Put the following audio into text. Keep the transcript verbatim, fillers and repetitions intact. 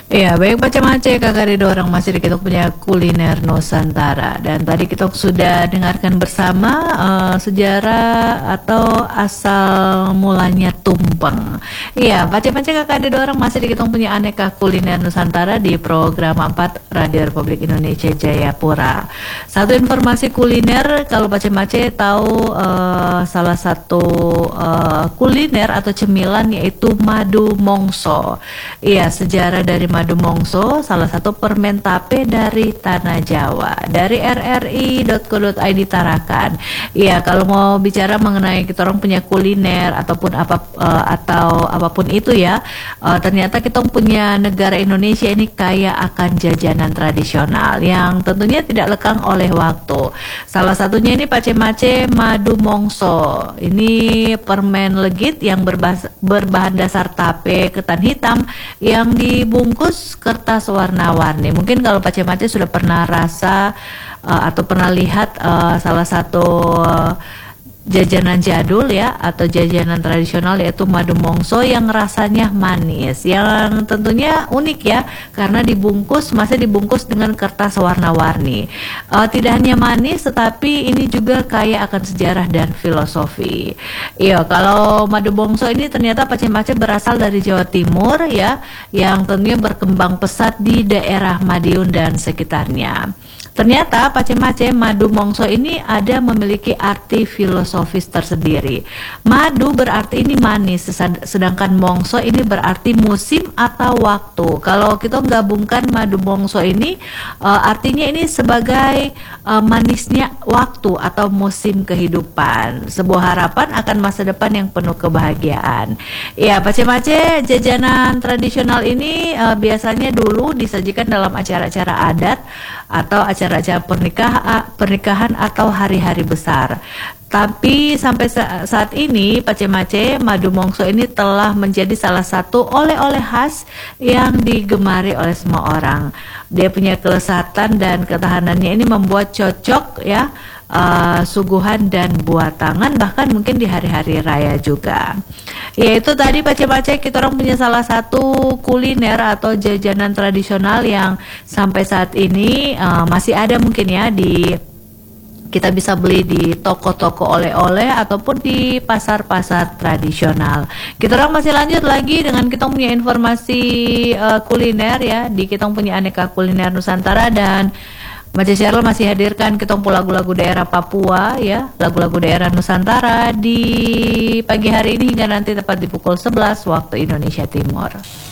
Iya, baik macam-macam kakak ada orang masih kita punya kuliner Nusantara, dan tadi kita sudah dengarkan bersama uh, sejarah atau asal mulanya tumpeng. Iya, macam-macam kakak ada orang masih kita punya aneka kuliner Nusantara di program empat Radio Republik Indonesia Jayapura. Satu informasi kuliner, kalau macam-macam tahu uh, salah satu uh, kuliner atau cemilan yaitu madu mongso. Iya, sejarah dari madu mongso, salah satu permen tape dari tanah Jawa, dari r r i dot co dot i d Tarakan. Iya, kalau mau bicara mengenai kita orang punya kuliner ataupun apa uh, atau apapun itu ya, uh, ternyata kita punya negara Indonesia ini kaya akan jajanan tradisional yang tentunya tidak lekang oleh waktu. Salah satunya ini pace-mace madu mongso. Ini permen legit yang berbahas, berbahan dasar tape ketan hitam yang dibungkus kertas warna-warni. Mungkin kalau pace-mace sudah pernah rasa uh, atau pernah lihat uh, salah satu uh, jajanan jadul ya, atau jajanan tradisional yaitu madu mongso yang rasanya manis, yang tentunya unik ya, karena dibungkus, masih dibungkus dengan kertas warna-warni. Uh, tidak hanya manis, tetapi ini juga kaya akan sejarah dan filosofi. Iya, kalau madu mongso ini ternyata pace-mace berasal dari Jawa Timur ya, yang tentunya berkembang pesat di daerah Madiun dan sekitarnya. Ternyata pace-mace madu mongso ini ada memiliki arti filosofis tersendiri. Madu berarti ini manis, sedangkan mongso ini berarti musim atau waktu. Kalau kita gabungkan madu mongso ini, uh, artinya ini sebagai uh, manisnya waktu atau musim kehidupan, sebuah harapan akan masa depan yang penuh kebahagiaan. Ya, pace-mace jajanan tradisional ini uh, biasanya dulu disajikan dalam acara-acara adat atau acara-acara pernikahan, pernikahan atau hari-hari besar. Tapi sampai saat ini pace-mace madu mongso ini telah menjadi salah satu oleh-oleh khas yang digemari oleh semua orang. Dia punya kelezatan dan ketahanannya ini membuat cocok ya, uh, suguhan dan buat tangan, bahkan mungkin di hari-hari raya juga. Yaitu tadi pace-mace kita orang punya salah satu kuliner atau jajanan tradisional yang sampai saat ini uh, masih ada mungkin ya, di kita bisa beli di toko-toko oleh-oleh ataupun di pasar-pasar tradisional. Kita orang masih lanjut lagi dengan kita punya informasi uh, kuliner ya, di kita punya aneka kuliner Nusantara, dan Mace Cheryl masih hadirkan kita lagu-lagu daerah Papua ya, lagu-lagu daerah Nusantara di pagi hari ini hingga nanti tepat di pukul sebelas waktu Indonesia Timur.